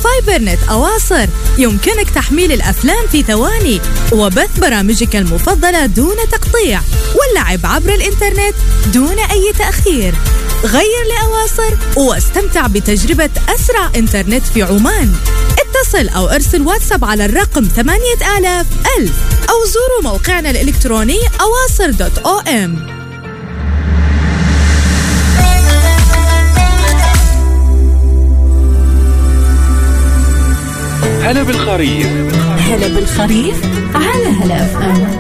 فايبر نت أواصر يمكنك تحميل الأفلام في ثواني وبث برامجك المفضلة دون تقطيع واللعب عبر الإنترنت دون أي تأخير. غير لأواصر واستمتع بتجربة أسرع إنترنت في عمان. اتصل أو ارسل واتساب على الرقم 8000 أو زوروا موقعنا الإلكتروني awasr.om. هلا بالخريف. هلا بالخريف على هلا FM.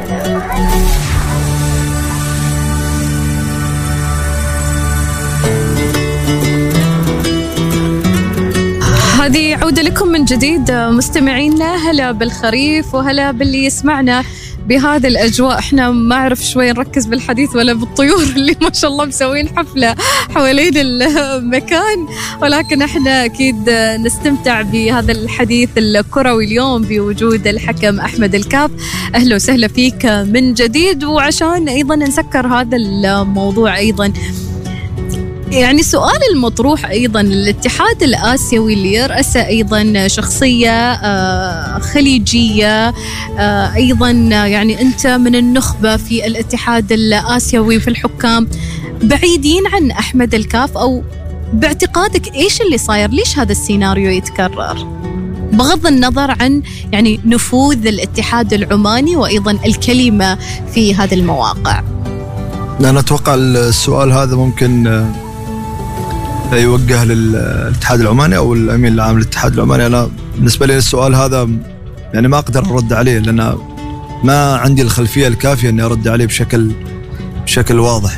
هذه عودة لكم من جديد مستمعينا. هلا بالخريف وهلا باللي يسمعنا بهذه الأجواء. احنا ما أعرف شوي نركز بالحديث ولا بالطيور اللي ما شاء الله مسوين حفلة حوالين المكان، ولكن احنا أكيد نستمتع بهذا الحديث الكروي اليوم بوجود الحكم أحمد الكاف. أهلا وسهلا فيك من جديد. وعشان أيضا نسكر هذا الموضوع أيضا، يعني سؤال المطروح أيضا، الاتحاد الآسيوي اللي يرأسه أيضا شخصية خليجية أيضا، يعني أنت من النخبة في الاتحاد الآسيوي في الحكام، بعيدين عن أحمد الكاف، أو باعتقادك إيش اللي صاير؟ ليش هذا السيناريو يتكرر بغض النظر عن يعني نفوذ الاتحاد العماني وأيضا الكلمة في هذه المواقع؟ أنا أتوقع السؤال هذا ممكن يوجه للاتحاد العماني أو الأمين العام للاتحاد العماني. أنا بالنسبة لي السؤال هذا يعني ما أقدر أرد عليه، لأن ما عندي الخلفية الكافية أني أرد عليه بشكل واضح.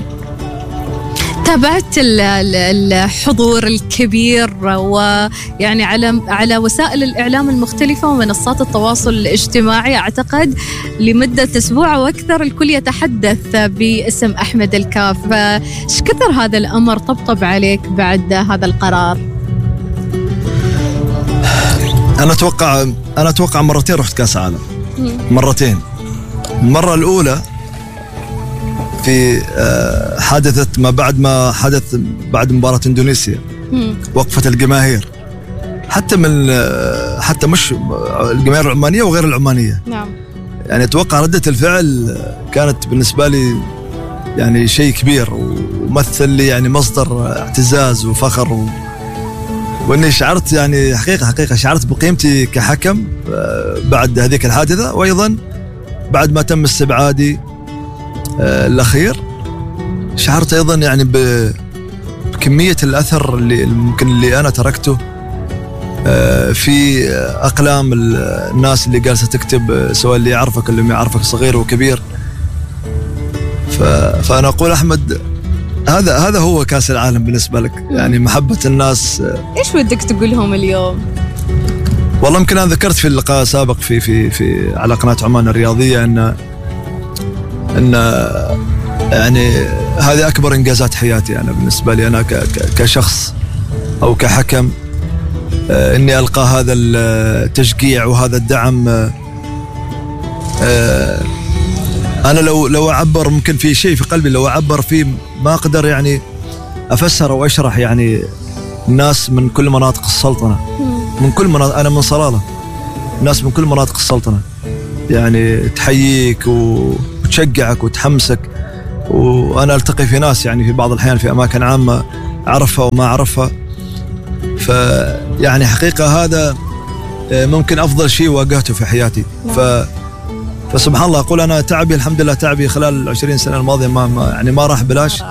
تابعت الحضور الكبير ويعني على وسائل الإعلام المختلفة ومنصات التواصل الاجتماعي، أعتقد لمدة أسبوع أو أكثر الكل يتحدث باسم أحمد الكاف. إيش كثر هذا الأمر طبطب عليك بعد هذا القرار؟ أنا أتوقع مرتين رحت كأس عالم، مرتين. المرة الأولى في حادثة ما حدث بعد مباراة إندونيسيا، وقفة الجماهير، حتى مش الجماهير العمانية وغير العمانية. نعم. يعني أتوقع ردة الفعل كانت بالنسبة لي يعني شيء كبير، ومثل لي يعني مصدر اعتزاز وفخر، وإني شعرت يعني حقيقة شعرت بقيمتي كحكم بعد هذيك الحادثة، وأيضا بعد ما تم استبعادي الأخير شعرت أيضا يعني بكمية الأثر اللي أنا تركته في أقلام الناس اللي جالسة تكتب، سواء اللي يعرفك اللي ما يعرفك، صغير وكبير. فأنا أقول أحمد، هذا هو كأس العالم بالنسبة لك، يعني محبة الناس. إيش ودك تقولهم اليوم؟ والله يمكن أنا ذكرت في اللقاء سابق في على قناة عمان الرياضية أن يعني هذه أكبر إنجازات حياتي أنا بالنسبة لي، أنا كشخص أو كحكم، إني ألقى هذا التشجيع وهذا الدعم. أنا لو أعبر ممكن في شيء في قلبي، لو أعبر فيه ما أقدر يعني أفسر أو أشرح. يعني الناس من كل مناطق السلطنة، من كل مناطق، أنا من صلالة، الناس من كل مناطق السلطنة يعني تحييك وتشجعك وتحمسك. وأنا ألتقي في ناس يعني في بعض الأحيان في أماكن عامة أعرفها وما أعرفها، فيعني حقيقة هذا ممكن أفضل شيء واجهته في حياتي. فسبحان الله أقول أنا تعبي، الحمد لله تعبي خلال 20 سنة الماضية ما راح بلاش.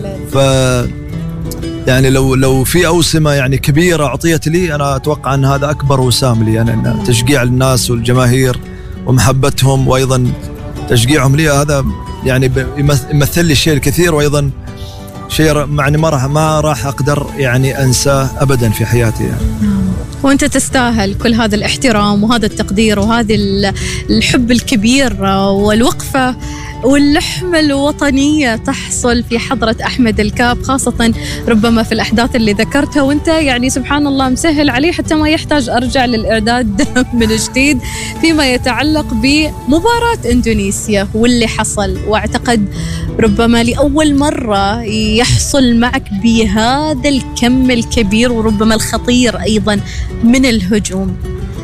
يعني لو في أوسمة يعني كبيرة أعطيت لي، أنا أتوقع أن هذا أكبر وسام لي، يعني أن تشجيع الناس والجماهير ومحبتهم وأيضا تشجيعهم لي، هذا يعني يمثل لي الشيء الكثير، وأيضا شيء يعني ما راح أقدر يعني أنساه أبدا في حياتي يعني. وأنت تستاهل كل هذا الاحترام وهذا التقدير وهذا الحب الكبير والوقفة واللحمة الوطنية تحصل في حضرة أحمد الكاف، خاصة ربما في الأحداث اللي ذكرتها، وانت يعني سبحان الله مسهل عليه حتى ما يحتاج أرجع للإعداد من جديد فيما يتعلق بمباراة إندونيسيا واللي حصل. واعتقد ربما لأول مرة يحصل معك بهذا الكم الكبير وربما الخطير أيضا من الهجوم.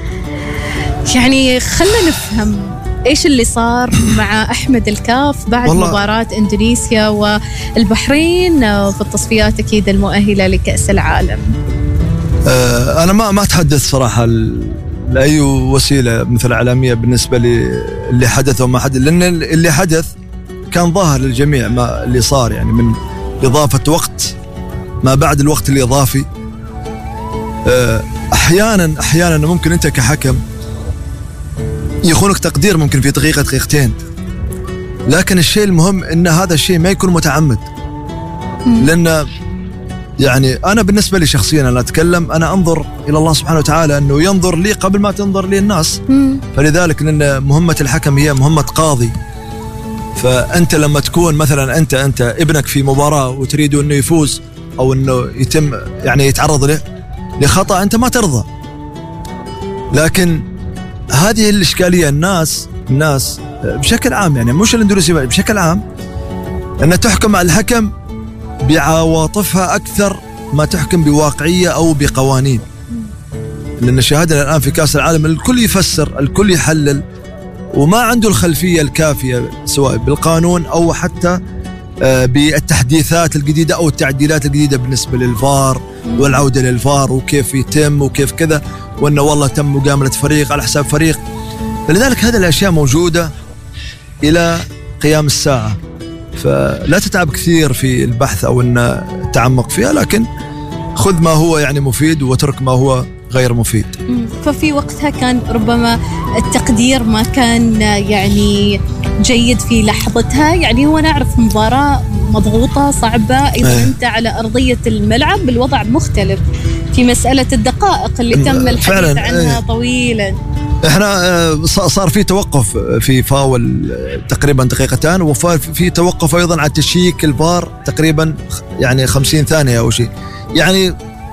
يعني خلنا نفهم إيش اللي صار مع أحمد الكاف بعد مباراة إندونيسيا والبحرين في التصفيات أكيد المؤهلة لكأس العالم. أنا ما أتحدث صراحة لأي وسيلة مثل إعلامية بالنسبة لي اللي حدث وما حدث، لأن اللي حدث كان ظاهر للجميع ما اللي صار، يعني من إضافة وقت ما بعد الوقت الإضافي. أحيانا ممكن أنت كحكم يخونك تقدير ممكن في دقيقة دقيقتين، لكن الشيء المهم إن هذا الشيء ما يكون متعمد. لأن يعني أنا بالنسبة لي شخصيا أنا أتكلم، أنا أنظر إلى الله سبحانه وتعالى أنه ينظر لي قبل ما تنظر لي الناس. فلذلك لأن مهمة الحكم هي مهمة قاضي. فأنت لما تكون مثلا أنت ابنك في مباراة وتريد أنه يفوز أو أنه يتم يعني يتعرض لخطأ، أنت ما ترضى. لكن هذه الإشكالية الناس بشكل عام، يعني مش الإندونيسي بشكل عام، أن تحكم على الحكم بعواطفها أكثر ما تحكم بواقعية أو بقوانين. لأن شاهدنا الآن في كأس العالم الكل يفسر، الكل يحلل، وما عنده الخلفية الكافية سواء بالقانون أو حتى بالتحديثات الجديدة أو التعديلات الجديدة بالنسبة للفار والعودة للفار وكيف يتم وكيف كذا، وأنه والله تم مجاملة فريق على حساب فريق. فلذلك هذه الأشياء موجودة إلى قيام الساعة، فلا تتعب كثير في البحث أو أن التعمق فيها، لكن خذ ما هو يعني مفيد وترك ما هو غير مفيد. ففي وقتها كان ربما التقدير ما كان يعني جيد في لحظتها، يعني هو نعرف مباراة مضغوطة صعبة أيضا أنت على أرضية الملعب الوضع مختلف في مسألة الدقائق اللي تم الحديث عنها طويلا. احنا صار في توقف في فاول تقريبا دقيقتان، وفي توقف ايضا على تشييك الفار تقريبا يعني 50 ثانية او شيء، يعني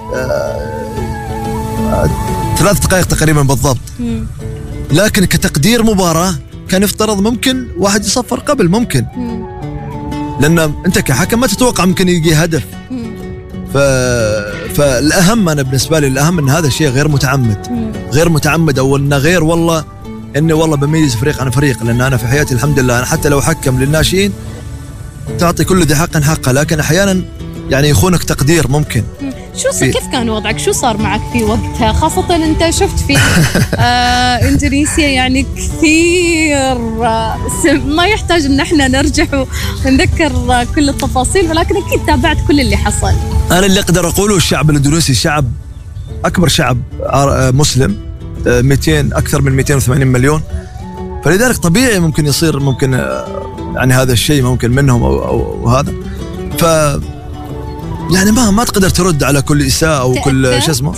3 دقائق تقريبا بالضبط. لكن كتقدير مباراة كان يفترض ممكن واحد يصفر قبل، ممكن لأن أنت كحكم ما تتوقع ممكن يجي هدف. فالأهم أنا بالنسبة لي الأهم أن هذا الشيء غير متعمد أو أنه غير والله إني والله بميز فريق عن فريق. لأن أنا في حياتي الحمد لله أنا حتى لو حكم للناشئين تعطي كل ذي حق حقه، لكن أحيانا يعني يخونك تقدير ممكن. كيف كان وضعك؟ شو صار معك في وقتها؟ خاصة أنت شفت في إندونيسيا يعني كثير ما يحتاج أن احنا نرجع ونذكر كل التفاصيل، ولكن أكيد تابعت كل اللي حصل. أنا اللي أقدر أقوله الشعب الإندونيسي شعب أكبر شعب مسلم، 200 أكثر من 280 مليون، فلذلك طبيعي ممكن يصير ممكن يعني هذا الشيء ممكن منهم أو هذا. ف يعني ما تقدر ترد على كل إساءة أو كل شو اسمه.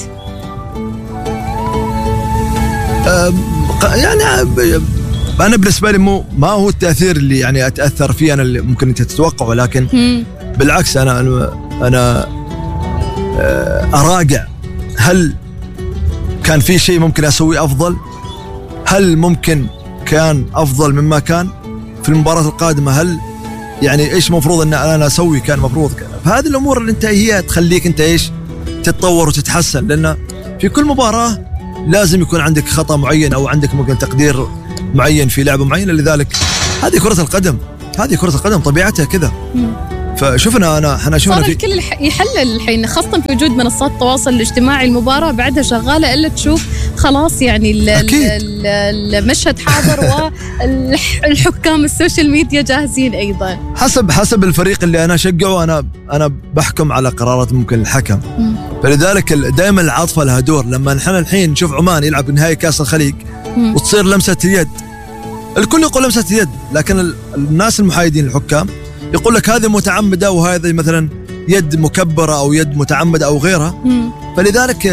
يعني أنا بالنسبة لي ما هو التأثير اللي يعني أتأثر فيه أنا اللي ممكن أنت تتوقعه، لكن بالعكس أنا أراجع هل كان في شيء ممكن أسوي أفضل، هل ممكن كان أفضل مما كان في المباراة القادمة، هل يعني إيش مفروض أن أنا أسوي كان مفروض كان. فهذه الأمور اللي أنت هي تخليك أنت إيش تتطور وتتحسن، لأن في كل مباراة لازم يكون عندك خطأ معين أو عندك ممكن تقدير معين في لعبة معينة. لذلك هذه كرة القدم طبيعتها كذا. فشوفنا احنا شفنا صار الكل يحلل الحين، خاصة في وجود منصات التواصل الاجتماعي، المباراة بعدها شغالة إلا تشوف خلاص يعني المشهد حاضر والحكام السوشيال ميديا جاهزين أيضا. حسب الفريق اللي أنا أشجعه أنا بحكم على قرارات ممكن الحكم. فلذلك دائما العاطفة لها دور. لما نحن الحين نشوف عمان يلعب نهائي كأس الخليج وتصير لمسة يد، الكل يقول لمسة يد، لكن الناس المحايدين الحكام يقول لك هذه متعمدة وهذه مثلا يد مكبرة أو يد متعمدة أو غيرها. فلذلك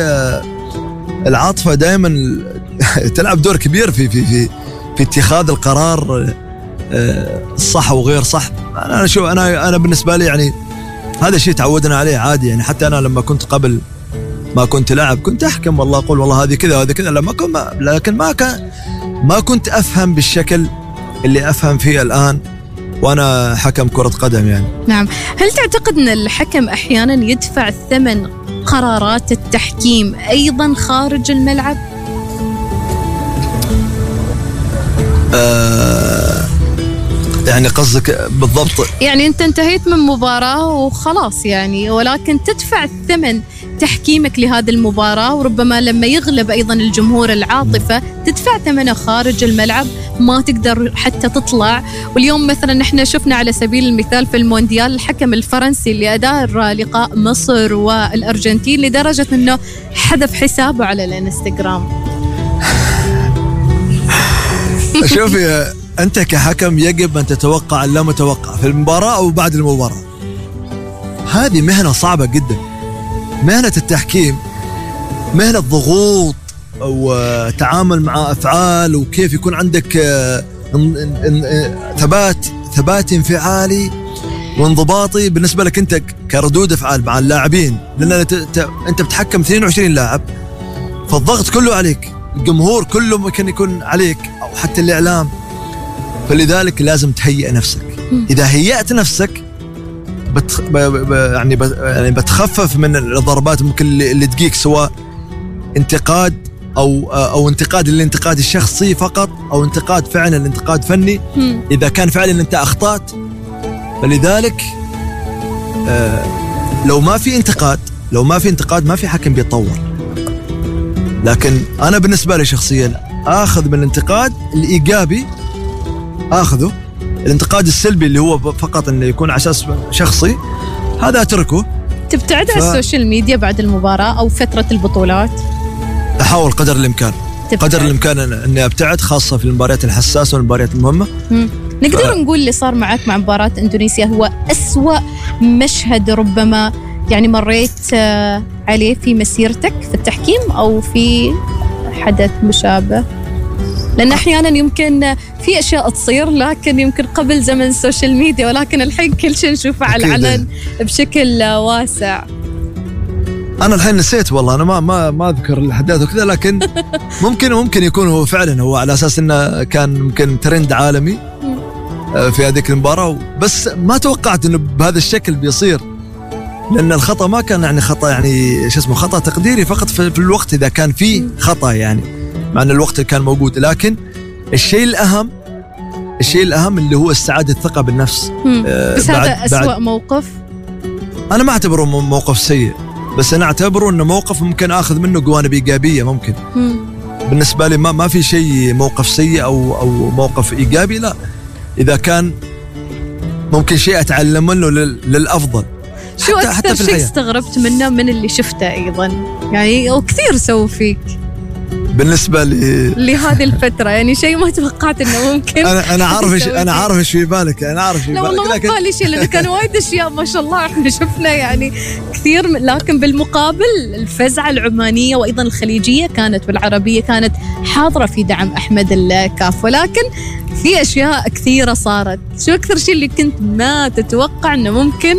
العاطفة دائما تلعب دور كبير في اتخاذ القرار صح وغير صح. أنا بالنسبة لي يعني هذا الشيء تعودنا عليه عادي يعني. حتى أنا لما كنت قبل ما كنت لاعب كنت أحكم والله أقول والله هذه كذا وهذه كذا، لكن ما كنت أفهم بالشكل اللي أفهم فيه الآن وأنا حكم كرة قدم يعني. نعم. هل تعتقد أن الحكم أحيانا يدفع ثمن قرارات التحكيم أيضا خارج الملعب؟ يعني قصدك بالضبط؟ يعني أنت انتهيت من مباراة وخلاص يعني، ولكن تدفع ثمن تحكيمك لهذه المباراة، وربما لما يغلب أيضا الجمهور العاطفة تدفع ثمنه خارج الملعب، ما تقدر حتى تطلع. واليوم مثلا نحن شفنا على سبيل المثال في المونديال الحكم الفرنسي اللي أدار لقاء مصر والأرجنتين لدرجة أنه حذف حسابه على الانستغرام. شوفي أنت كحكم يجب أن تتوقع اللا متوقع في المباراة أو بعد المباراة. هذه مهنة صعبة جدا، مهنة التحكيم، مهنة ضغوط وتعامل مع أفعال، وكيف يكون عندك ثبات انفعالي وانضباطي بالنسبة لك أنت كردود أفعال مع اللاعبين، لأن أنت بتحكم 22 لاعب، فالضغط كله عليك، الجمهور كله ممكن يكون عليك أو حتى الإعلام. فلذلك لازم تهيئ نفسك. إذا هيئت نفسك يعني بتخفف من الضربات ممكن اللي تجيك، سواء انتقاد أو انتقاد الانتقاد الشخصي فقط، أو انتقاد فعلا الانتقاد فني إذا كان فعلا أنت أخطأت. فلذلك لو ما في انتقاد ما في حكم بيتطور. لكن أنا بالنسبة لي شخصيا آخذ من الانتقاد الإيجابي، آخذه. الانتقاد السلبي اللي هو فقط أنه يكون على أساس شخصي هذا أتركه. تبتعد على السوشيال ميديا بعد المباراة أو فترة البطولات؟ أحاول قدر الإمكان أني أبتعد، خاصة في المباريات الحساسة والمباريات المهمة. نقدر نقول اللي صار معك مع مباراة إندونيسيا هو أسوأ مشهد ربما يعني مريت عليه في مسيرتك في التحكيم، أو في حدث مشابه؟ لأن أحيانا يمكن في أشياء تصير لكن يمكن قبل زمن السوشيال ميديا، ولكن الحين كل شيء نشوفه على العلن بشكل واسع. أنا الحين نسيت والله، أنا ما أذكر الأحداث وكذا، لكن ممكن يكون هو فعلا هو على أساس إنه كان ممكن ترند عالمي في هذيك المباراة، بس ما توقعت إنه بهذا الشكل بيصير، لأن الخطأ ما كان يعني خطأ يعني خطأ تقديري فقط في الوقت إذا كان فيه خطأ يعني، مع أن الوقت كان موجود. لكن الشيء الأهم اللي هو استعادة الثقة بالنفس. بس هذا أسوأ موقف. أنا ما أعتبره موقف سيء، بس أنا أعتبره إنه موقف ممكن أخذ منه جوانب إيجابية. ممكن بالنسبة لي ما في شيء موقف سيء أو موقف إيجابي، لا. إذا كان ممكن شيء أتعلم منه للأفضل. شو أكثر شيء استغربت منه من اللي شفته أيضا يعني، أو كثير سووا فيك بالنسبة لهذه الفترة يعني شيء ما توقعت إنه ممكن؟ أنا عارف إيش في بالك، لا والله ما بالي شيء، لأنه كان وايد أشياء ما شاء الله إحنا شفنا يعني كثير، لكن بالمقابل الفزعة العمانية وأيضا الخليجية كانت والعربية كانت حاضرة في دعم أحمد الكاف، ولكن في أشياء كثيرة صارت. شو أكثر شيء اللي كنت ما تتوقع إنه ممكن؟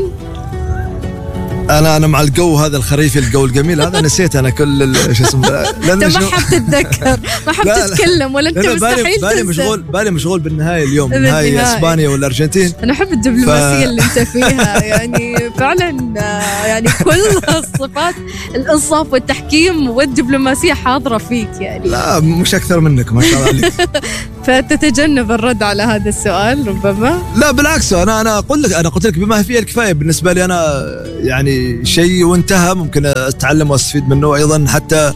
أنا مع الجو هذا الخريفي، الجو الجميل هذا نسيت أنا كل شو اسمه. أنت ما حاب تتذكر، ما حاب تتكلم، ولا أنت مستحيل بالي مشغول بالنهاية اليوم، نهاية إسبانيا والأرجنتين. أنا أحب الدبلوماسية اللي أنت فيها يعني فعلا يعني كل الصفات، الإنصاف والتحكيم والدبلوماسية حاضرة فيك يعني. لا مش أكثر منك ما شاء الله عليك. فتتجنب الرد على هذا السؤال ربما؟ لا بالعكس، أنا قلت لك بما فيه الكفاية بالنسبة لي أنا يعني شيء وانتهى، ممكن أتعلم وأستفيد منه أيضا، حتى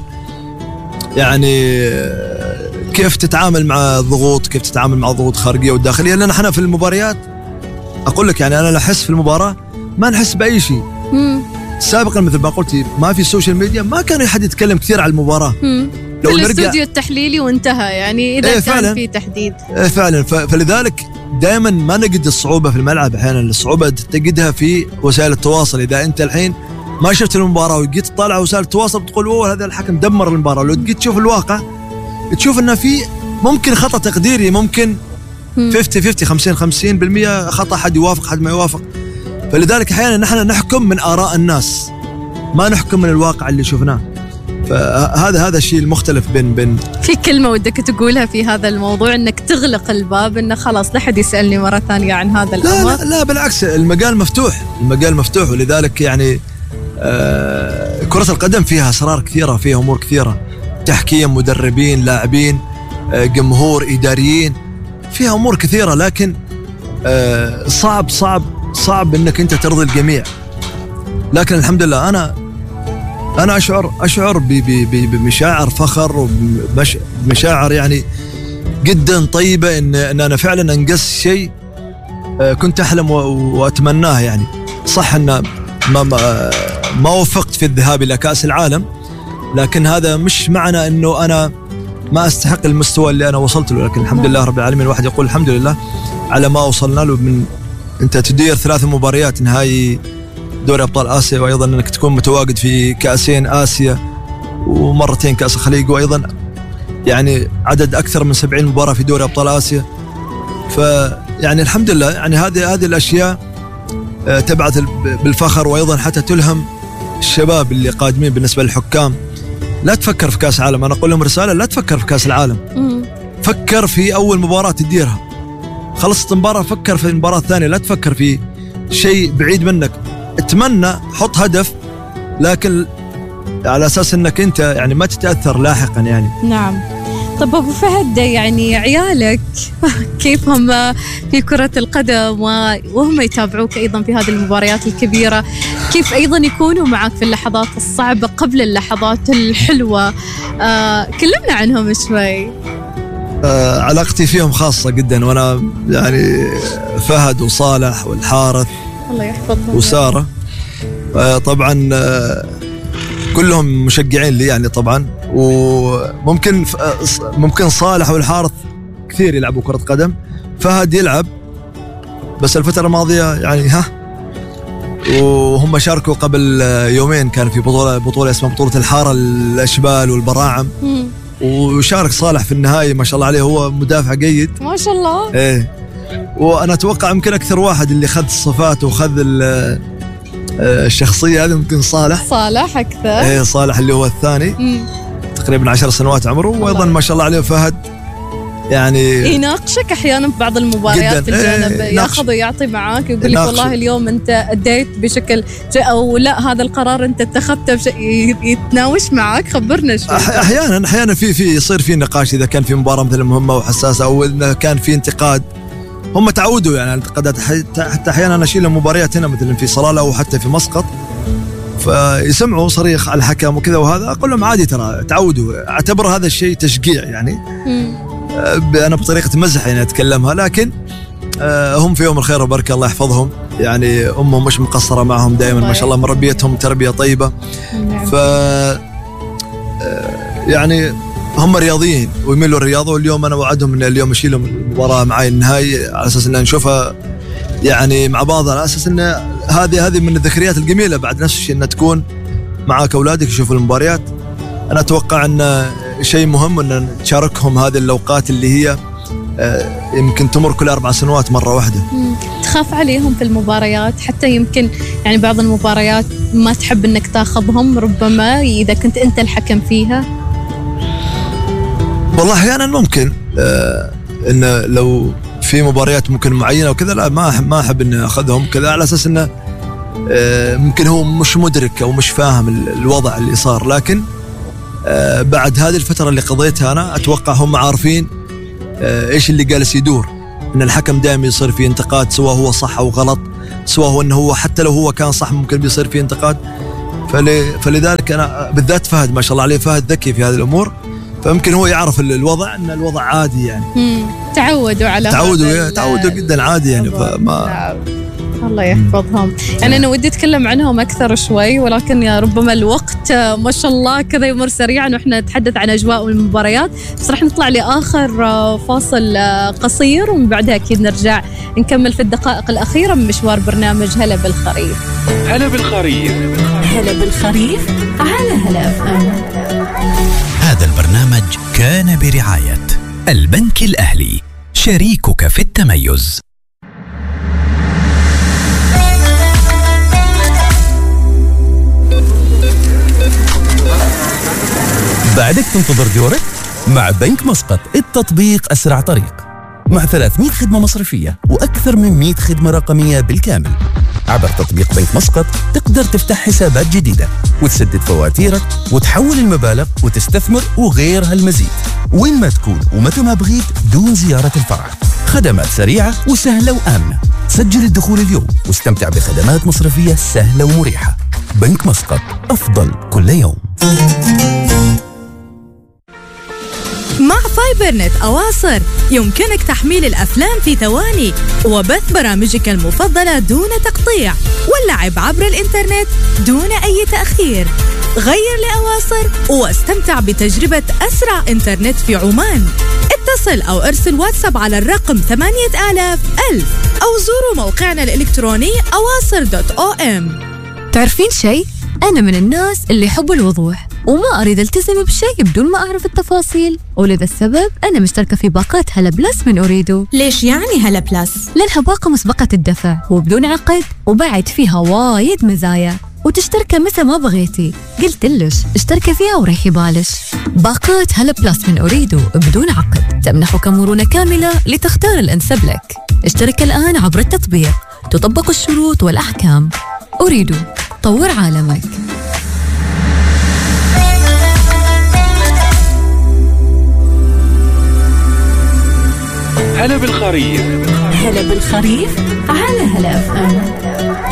يعني كيف تتعامل مع الضغوط، كيف تتعامل مع ضغوط خارجية وداخلية. لأن احنا في المباريات أقول لك يعني أنا أحس في المباراة ما نحس بأي شيء. سابقا مثل ما قلتي ما في السوشيال ميديا، ما كان أحد يتكلم كثير على المباراة. لو في الاستوديو التحليلي وانتهى يعني إذا كان في تحديد فعلا. فلذلك دائما ما نجد الصعوبة في الملعب، أحيانا الصعوبة تجدها في وسائل التواصل. إذا أنت الحين ما شفت المباراة وجيت تطالع وسائل التواصل بتقول أوه هذا الحكم دمر المباراة، لو جيت تشوف الواقع تشوف أنه في ممكن خطأ تقديري، ممكن 50-50 50% خطأ، حد يوافق حد ما يوافق. فلذلك أحيانا نحن نحكم من آراء الناس، ما نحكم من الواقع اللي شفناه. فهذا الشيء المختلف بين في كلمة ودك تقولها في هذا الموضوع، انك تغلق الباب، انه خلاص لا حد يسألني مرة ثانية عن هذا الأمر؟ لا بالعكس، المجال مفتوح. ولذلك يعني كرة القدم فيها أسرار كثيرة، فيها أمور كثيرة، تحكيم، مدربين، لاعبين، جمهور، إداريين، فيها أمور كثيرة. لكن صعب إنك أنت ترضي الجميع. لكن الحمد لله أنا أشعر بمشاعر فخر ومشاعر يعني جدا طيبة إن أنا فعلا أنجزت شيء كنت أحلم وأتمناه. يعني صح إن ما وفقت في الذهاب إلى كأس العالم، لكن هذا مش معنى إنه أنا ما أستحق المستوى اللي أنا وصلت له. لكن الحمد لله رب العالمين، الواحد يقول الحمد لله على ما وصلنا له. من أنت تدير 3 مباريات نهائي دوري أبطال آسيا، وأيضا أنك تكون متواجد في كأسين آسيا ومرتين كأس الخليج، وأيضا يعني عدد أكثر من 70 مباراة في دوري أبطال آسيا. فيعني الحمد لله، يعني هذه الأشياء تبعث بالفخر، وأيضا حتى تلهم الشباب اللي قادمين. بالنسبة للحكام، لا تفكر في كأس العالم، أنا أقول لهم رسالة: لا تفكر في كأس العالم، فكر في أول مباراة تديرها، خلصت مباراة فكر في المباراة الثانية، لا تفكر في شيء بعيد منك. اتمنى، حط هدف، لكن على أساس أنك أنت يعني ما تتأثر لاحقا يعني. نعم. طب أبو فهد، يعني عيالك كيف هم في كرة القدم وهم يتابعوك أيضا في هذه المباريات الكبيرة؟ كيف أيضا يكونوا معك في اللحظات الصعبة قبل اللحظات الحلوة؟ كلمنا عنهم شوي. علاقتي فيهم خاصة جدا، وأنا يعني فهد وصالح والحارث الله يحفظهم وسارة طبعا كلهم مشجعين لي يعني طبعا. وممكن صالح والحارث كثير يلعبوا كرة قدم، فهد يلعب بس الفترة الماضية يعني وهم شاركوا قبل يومين، كان في بطولة اسمها بطولة الحارة الأشبال والبراعم، وشارك صالح في النهاية ما شاء الله عليه، هو مدافع جيد ما شاء الله. ايه، وانا اتوقع يمكن اكثر واحد اللي خذ الصفات وخذ الشخصية هذه ممكن صالح اكثر. ايه، صالح اللي هو الثاني تقريبا 10 سنوات عمره، وايضا ما شاء الله عليه فهد يعني يناقشك احيانا في بعض المباريات في الجانب، ياخذ ويعطي معاك، يقول لك والله اليوم انت اديت بشكل او لا هذا القرار انت اتخذته يتناوش معك. خبرنا شوي. احيانا في يصير في نقاش اذا كان في مباراه مثلا مهمه وحساسه، او اذا كان في انتقاد. هم تعودوا يعني الانتقادات، حتى احيانا اشيل مباريات هنا مثلا في صلاله او حتى في مسقط، فيسمعوا صريخ على الحكم وكذا، وهذا اقول لهم عادي، ترى تعودوا، اعتبر هذا الشيء تشجيع يعني. أنا بطريقة مزح يعني أتكلمها، لكن هم في يوم الخير وبركة، الله يحفظهم يعني. أمهم مش مقصرة معهم دائما ما شاء الله، مربيتهم تربية طيبة. ف يعني هم رياضيين ويميلوا الرياضة، واليوم أنا وعدهم أن اليوم أشيلهم المباراة معي النهائي على أساس أن نشوفها يعني مع بعض، على أساس أن هذه من الذكريات الجميلة. بعد نفس الشيء أن تكون معك أولادك يشوفوا المباريات. أنا أتوقع أن شيء مهم أن تشاركهم هذه الأوقات اللي هي يمكن تمر كل 4 سنوات مرة واحدة. تخاف عليهم في المباريات؟ حتى يمكن يعني بعض المباريات ما تحب أنك تاخذهم ربما إذا كنت أنت الحكم فيها. والله أحيانا ممكن إن لو في مباريات ممكن معينة وكذا، لا ما أحب أن أخذهم كذا، على أساس أنه ممكن هو مش مدرك أو مش فاهم الوضع اللي صار. لكن بعد هذه الفترة اللي قضيتها أنا أتوقع هم عارفين إيش اللي جالس يدور، إن الحكم دائما يصير فيه انتقاد، سواء هو صح أو غلط، سواء هو إنه هو حتى لو هو كان صح ممكن بيصير فيه انتقاد. فلذلك أنا بالذات فهد ما شاء الله عليه، فهد ذكي في هذه الأمور، فممكن هو يعرف الوضع، إن الوضع عادي يعني. تعودوا على تعودوا جدا عادي يعني. فما الله يحفظهم. يعني أنا ودي أتكلم عنهم أكثر شوي، ولكن يا ربما الوقت ما شاء الله كذا يمر سريعا، وإحنا نتحدث عن أجواء المباريات. بس راح نطلع لآخر فاصل قصير، ومن بعدها أكيد نرجع نكمل في الدقائق الأخيرة من مشوار برنامج هلا بالخريف. هلا بالخريف على هلا FM. هذا البرنامج كان برعاية البنك الأهلي، شريكك في التميز. بعدك تنتظر دورك؟ مع بنك مسقط التطبيق أسرع طريق، مع 300 خدمة مصرفية وأكثر من 100 خدمة رقمية بالكامل. عبر تطبيق بنك مسقط تقدر تفتح حسابات جديدة وتسدد فواتيرك وتحول المبالغ وتستثمر وغيرها المزيد وين ما تكون ومتى ما بغيت دون زيارة الفرع. خدمات سريعة وسهلة وآمنة. سجل الدخول اليوم واستمتع بخدمات مصرفية سهلة ومريحة. بنك مسقط، أفضل كل يوم. مع فايبر نت أواصر يمكنك تحميل الأفلام في ثواني وبث برامجك المفضلة دون تقطيع واللعب عبر الإنترنت دون أي تأخير. غير لأواصر واستمتع بتجربة أسرع إنترنت في عمان. اتصل أو ارسل واتساب على الرقم 8000 أو زوروا موقعنا الإلكتروني awasr.om. تعرفين شيء؟ أنا من الناس اللي يحبوا الوضوح وما أريد التزم بشيء بدون ما أعرف التفاصيل، ولذا السبب أنا مشتركة في باقات هلا بلس من أريدو. ليش يعني هلا بلس؟ لأنها باقة مسبقة الدفع وبدون عقد وبعد فيها وايد مزايا وتشتركة متى ما بغيتي. قلت لش اشتركي فيها وريحي بالش. باقات هلا بلس من أريدو بدون عقد تمنحك مرونة كاملة لتختار الأنسب لك. اشترك الآن عبر التطبيق، تطبق الشروط والأحكام. أريدو، طور عالمك. هلا بالخريف. هلا بالخريف على هلا FM.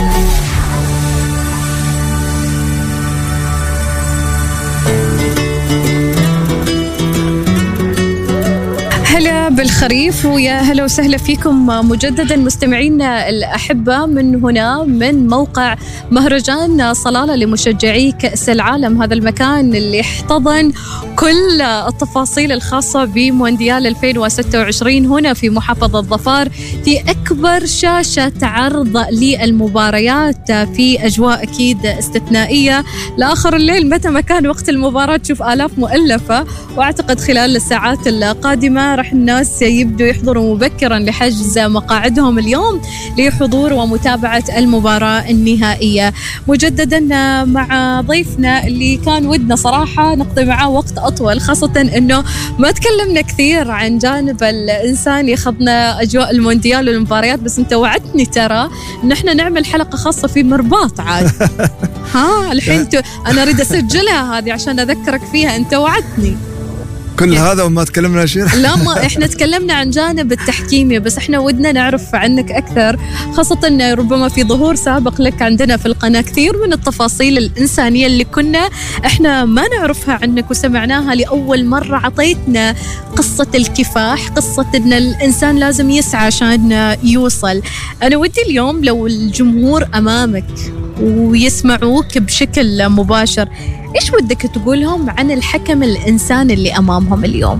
هلا بالخريف ويا هلا وسهلا فيكم مجددا مستمعينا الأحبة من هنا من موقع مهرجان صلالة لمشجعي كأس العالم. هذا المكان اللي احتضن كل التفاصيل الخاصة بمونديال 2026 هنا في محافظة ظفار في أكبر شاشة عرض للمباريات في أجواء أكيد استثنائية لآخر الليل. متى ما كان وقت المباراة تشوف آلاف مؤلفة، وأعتقد خلال الساعات القادمة راح الناس يبدوا يحضروا مبكرا لحجز مقاعدهم اليوم لحضور ومتابعة المباراة النهائية. مجددا مع ضيفنا اللي كان ودنا صراحة نقضي معاه وقت أطول، خاصة أنه ما تكلمنا كثير عن جانب الإنساني، خضنا أجواء المونديال والمباريات، بس أنت وعدتني ترى أن احنا نعمل حلقة خاصة في مرباط عاد. ها الحين أنا أريد أسجلها هذه عشان أذكرك فيها، أنت وعدتني. كل هذا وما تكلمنا شيء؟ لا، ما احنا تكلمنا عن جانب التحكيمي، بس احنا ودنا نعرف عنك اكثر، خاصة انه ربما في ظهور سابق لك عندنا في القناة كثير من التفاصيل الإنسانية اللي كنا احنا ما نعرفها عنك وسمعناها لأول مرة. عطيتنا قصة الكفاح، قصة ان الإنسان لازم يسعى عشان يوصل. انا ودي اليوم لو الجمهور امامك ويسمعوك بشكل مباشر، إيش ودك تقولهم عن الحكم الإنساني اللي أمامهم اليوم؟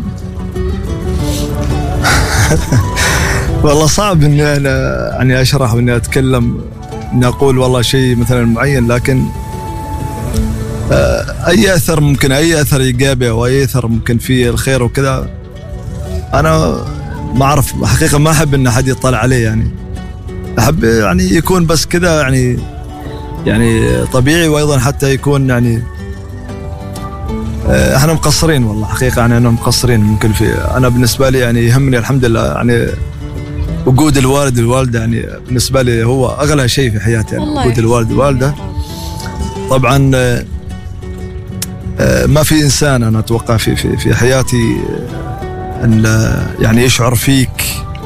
والله صعب إني أنا يعني أشرح وإني أتكلم إني أقول والله شيء مثلا معين، لكن أي أثر ممكن، أي أثر إيجابي أو أي أثر ممكن فيه الخير وكذا، أنا ما أعرف حقيقة، ما أحب إن أحد يطلع عليه. يعني أحب يعني يكون بس كذا يعني طبيعي، وأيضا حتى يكون يعني احنا مقصرين والله حقيقة، يعني أنا مقصرين ممكن في، أنا بالنسبة لي يعني يهمني الحمد لله يعني وجود الوالد والوالدة، يعني بالنسبة لي هو أغلى شيء في حياتي، يعني وجود الوالد والوالدة. طبعا ما في إنسان أنا أتوقع في حياتي أن يعني يشعر فيك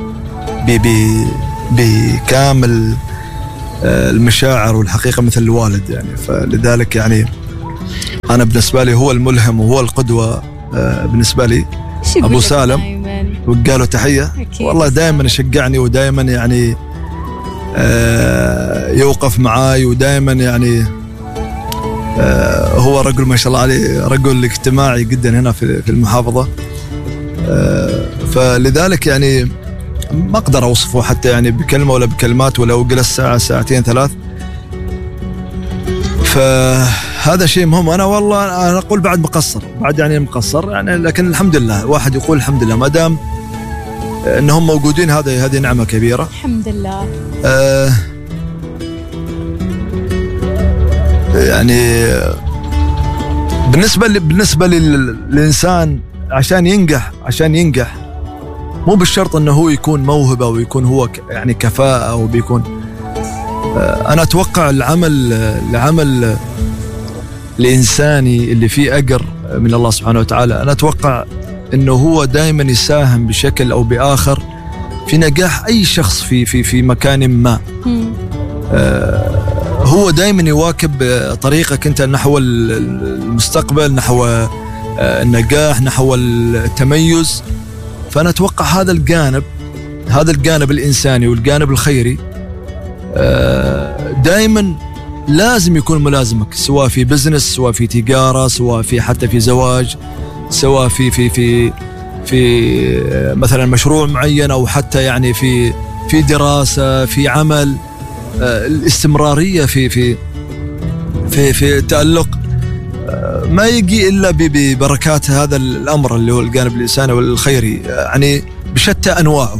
بكامل المشاعر والحقيقة مثل الوالد يعني. فلذلك يعني أنا بالنسبة لي هو الملهم وهو القدوة بالنسبة لي. أبو سالم وقالوا تحية والله، دائما يشجعني ودائما يعني يوقف معاي، ودائما يعني هو رجل ما شاء الله عليه، رجل اجتماعي جدا هنا في المحافظة. فلذلك يعني ما أقدر أوصفه حتى يعني بكلمة ولا بكلمات، ولو جلس ساعة ساعتين ثلاث. فهذا شيء مهم. أنا والله أنا أقول بعد مقصر، بعد يعني مقصر يعني، لكن الحمد لله، واحد يقول الحمد لله ما دام انهم موجودين، هذه نعمه كبيره الحمد لله. يعني بالنسبه للانسان عشان ينجح مو بالشرط انه هو يكون موهبه ويكون هو يعني كفاءه وبيكون. انا اتوقع العمل الانساني اللي فيه اجر من الله سبحانه وتعالى، انا اتوقع انه هو دائما يساهم بشكل او باخر في نجاح اي شخص في مكان ما. هو دائما يواكب طريقك انت نحو المستقبل، نحو النجاح، نحو التميز. فانا اتوقع هذا الجانب الانساني والجانب الخيري دائما لازم يكون ملازمك، سواء في بزنس، سواء في تجاره، سواء في حتى في زواج، سواء في مثلا مشروع معين، او حتى يعني في دراسه، في عمل. الاستمراريه في التألق ما يجي الا ببركات هذا الامر اللي هو الجانب الانساني والخيري، يعني بشتى انواعه.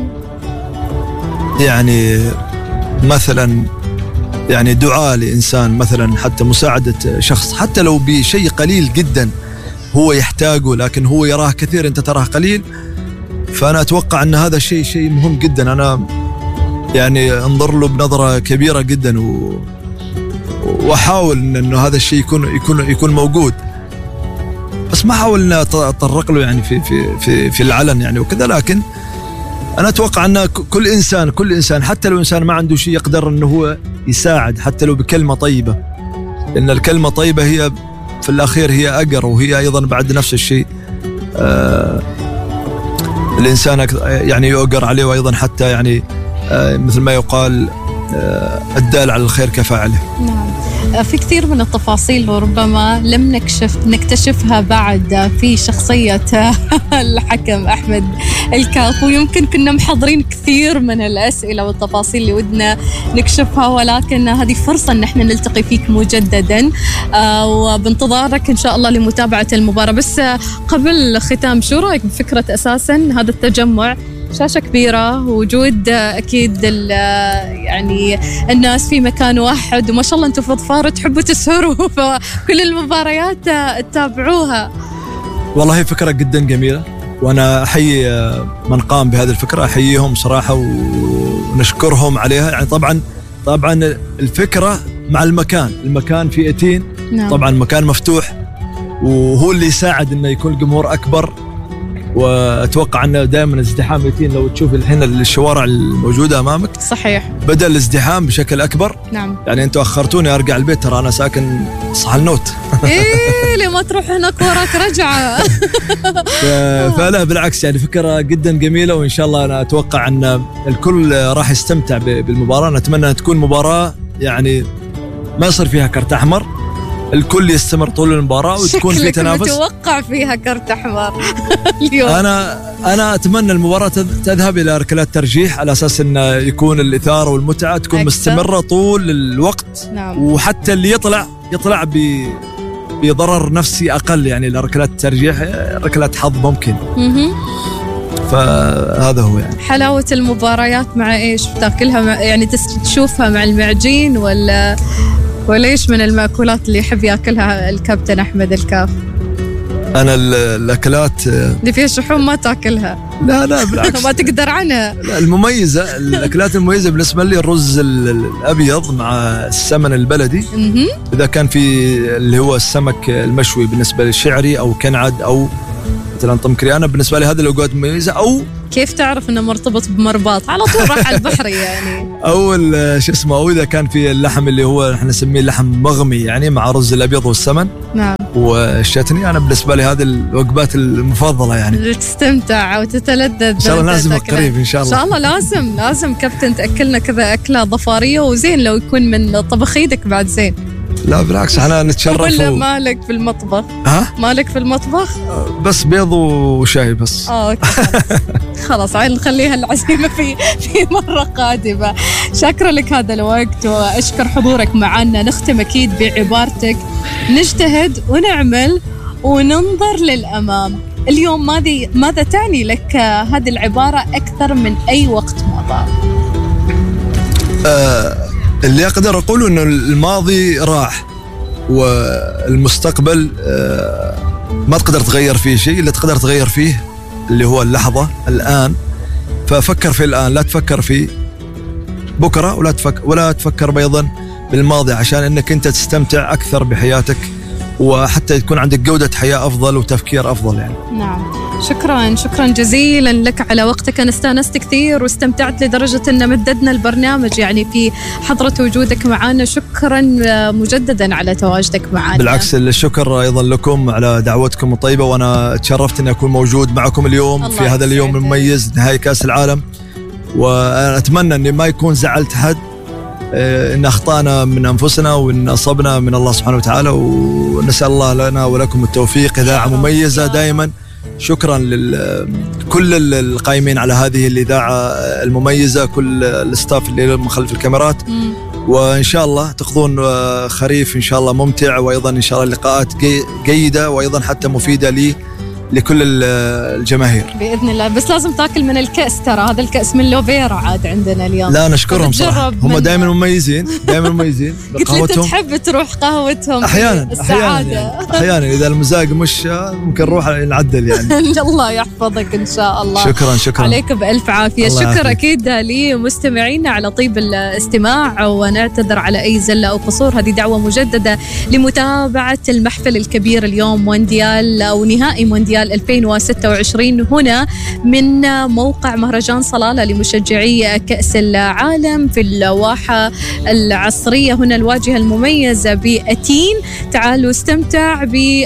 يعني مثلا يعني دعاء لإنسان، مثلا حتى مساعدة شخص حتى لو بشيء قليل جدا هو يحتاجه لكن هو يراه كثير أنت تراه قليل. فأنا أتوقع أن هذا شيء مهم جدا. أنا يعني انظر له بنظرة كبيرة جدا وأحاول أنه هذا الشيء يكون موجود، بس ما حاول أن أتطرق له يعني في العلن يعني وكذا. لكن أنا أتوقع أن كل إنسان حتى لو إنسان ما عنده شيء يقدر أنه هو يساعد حتى لو بكلمة طيبة، لأن الكلمة طيبة هي في الأخير هي أجر، وهي أيضا بعد نفس الشيء الإنسان يعني يؤجر عليه، وأيضا حتى يعني مثل ما يقال الدال على الخير كفاعله. نعم. في كثير من التفاصيل وربما لم نكتشفها بعد في شخصية الحكم أحمد الكاف، ويمكن كنا محضرين كثير من الأسئلة والتفاصيل اللي ودنا نكشفها، ولكن هذه فرصة أن احنا نلتقي فيك مجددا، وبانتظارك إن شاء الله لمتابعة المباراة. بس قبل ختام، شو رأيك بفكرة أساسا هذا التجمع؟ شاشة كبيرة، وجود أكيد يعني الناس في مكان واحد، وما شاء الله أنتم في ظفار تحبوا تسهروا فكل المباريات تتابعوها. والله فكرة جدا جميلة، وأنا أحيي من قام بهذه الفكرة، أحييهم صراحة ونشكرهم عليها. يعني طبعا الفكرة مع المكان في أتين. نعم. طبعا مكان مفتوح، وهو اللي يساعد إنه يكون الجمهور أكبر. وأتوقع أنه دائما ازدحام يتين، لو تشوف الحين الشوارع الموجودة أمامك صحيح بدأ الازدحام بشكل أكبر. نعم. يعني أنتوا أخرتوني أرجع البيت، ترى أنا ساكن صحلنوت. لما تروح هناك وراك رجعة. فلا بالعكس، يعني فكرة جدا جميلة، وإن شاء الله أنا أتوقع أن الكل راح يستمتع بالمباراة. نتمنى أن تكون مباراة يعني ما يصير فيها كرت أحمر، الكل يستمر طول المباراة وتكون في تنافس. متوقع فيها كرت أحمر اليوم. أنا أتمنى المباراة تذهب إلى ركلات ترجيح، على أساس أن يكون الإثارة والمتعة تكون مستمرة طول الوقت. نعم. وحتى اللي يطلع بضرر نفسي أقل، يعني لركلات الترجيح ركلات حظ ممكن. فهذا هو يعني حلاوة المباريات. مع إيش بتاكلها؟ يعني تشوفها مع المعجين ولا ايش من المأكولات اللي يحب ياكلها الكابتن أحمد الكاف؟ أنا الأكلات اللي فيها شحوم ما تاكلها؟ لا بالعكس. ما تقدر عنها. لا، الأكلات المميزة بالنسبة لي الرز الأبيض مع السمن البلدي. إذا كان في اللي هو السمك المشوي بالنسبة للشعري أو كنعد أو مثلا طمكري، أنا بالنسبة لي هذه الأوقات مميزة. أو كيف تعرف إنه مرتبط بمرباط؟ على طول راح على البحري يعني. أو شو اسمه، أو إذا كان في اللحم اللي هو نحن نسميه لحم مغمي، يعني مع رز الأبيض والسمن. نعم. والشتني. أنا بالنسبة لي هذه الوجبات المفضلة، يعني تستمتع وتتلذذ. إن شاء الله لازم قريب إن شاء الله. إن شاء الله لازم كابتن تأكلنا كذا أكلة ظفارية، وزين لو يكون من طبخ إيدك بعد زين. لا بالعكس، احنا نتشرف. ولا مالك في المطبخ؟ مالك في المطبخ؟ بس بيض وشاي بس. اوكي خلاص نخليها العزيمة في مرة قادمة. شكرا لك هذا الوقت، واشكر حضورك معنا. نختم اكيد بعبارتك: نجتهد ونعمل وننظر للأمام. اليوم ماذا تعني لك هذه العبارة أكثر من أي وقت مضى؟ اللي أقدر أقوله أنه الماضي راح، والمستقبل ما تقدر تغير فيه شيء. اللي تقدر تغير فيه اللي هو اللحظة الآن. ففكر في الآن، لا تفكر في بكرة، ولا تفكر أيضا بالماضي، عشان أنك أنت تستمتع أكثر بحياتك، وحتى يكون عندك جودة حياة أفضل وتفكير أفضل يعني. نعم، شكرا جزيلا لك على وقتك. أنا استانست كثير واستمتعت لدرجة أن مددنا البرنامج يعني في حضرة وجودك معنا. شكرا مجددا على تواجدك معنا. بالعكس، الشكر أيضا لكم على دعوتكم الطيبة، وأنا تشرفت أني أكون موجود معكم اليوم في هذا اليوم المميز نهاية كأس العالم. وأتمنى أني ما يكون زعلت حد، إن أخطأنا من أنفسنا وإن أصبنا من الله سبحانه وتعالى، ونسأل الله لنا ولكم التوفيق. إذاعة مميزة دائما. شكرا لكل القائمين على هذه الإذاعة المميزة، كل الستاف اللي من خلف الكاميرات. وإن شاء الله تقضون خريف إن شاء الله ممتع، وأيضا إن شاء الله لقاءات جيدة وأيضا حتى مفيدة لكل الجماهير بإذن الله. بس لازم تاكل من الكأس، ترى هذا الكأس من لوبيرا عاد عندنا اليوم. لا نشكرهم صراحة، هم دائما مميزين قلت لي تحب تروح قهوتهم أحيانا إذا المزاج مش ممكن نروح نعدل يعني. الله يحفظك إن شاء الله. شكرا عليك بألف عافية. شكر أكيد لمستمعينا على طيب الاستماع، ونعتذر على أي زلة أو قصور. هذه دعوة مجددة لمتابعة المحفل الكبير اليوم، مونديال أو نهائي مونديال 2026 هنا من موقع مهرجان صلالة لمشجعي كأس العالم في الواحة العصرية هنا الواجهة المميزة بأتين. تعالوا استمتع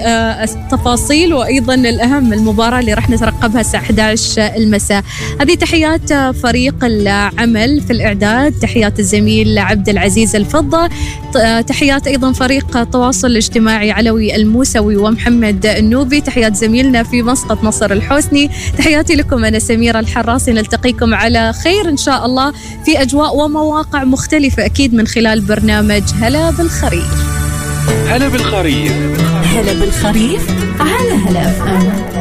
بالتفاصيل وأيضا الأهم المباراة اللي راح نترقبها الساعة 11 المساء. هذه تحيات فريق العمل في الإعداد، تحيات الزميل عبد العزيز الفضة، تحيات أيضا فريق التواصل الاجتماعي علوي الموسوي ومحمد النوبي، تحيات زميلنا في مسقط نصر الحسني. تحياتي لكم أنا سميرة الحراسي. نلتقيكم على خير إن شاء الله في أجواء ومواقع مختلفة أكيد من خلال برنامج هلا بالخريف. هلا بالخريف على هلا FM.